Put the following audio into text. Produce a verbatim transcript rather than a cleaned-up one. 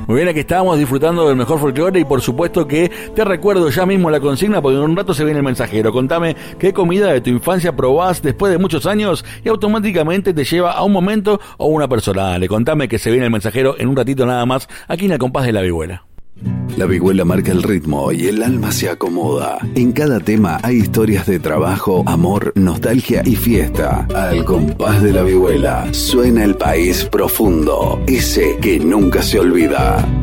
Muy bien, aquí estamos disfrutando del mejor folclore y por supuesto que te recuerdo ya mismo la consigna porque en un rato se viene el mensajero. Contame qué comida de tu infancia probás después de muchos años y automáticamente te lleva a un momento o una persona. Dale, contame que se viene el mensajero en un ratito nada más aquí en el compás de la vihuela. La vihuela marca el ritmo y el alma se acomoda. En cada tema hay historias de trabajo, amor, nostalgia y fiesta. Al compás de la vihuela suena el país profundo, ese que nunca se olvida.